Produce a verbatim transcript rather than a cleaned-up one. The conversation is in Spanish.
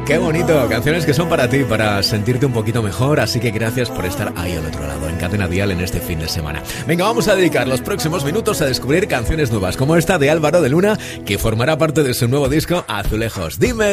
Qué bonito, canciones que son para ti, para sentirte un poquito mejor, así que gracias por estar ahí al otro lado, en Cadena Dial en este fin de semana. Venga, vamos a dedicar los próximos minutos a descubrir canciones nuevas, como esta de Álvaro de Luna, que formará parte de su nuevo disco Azulejos. Dime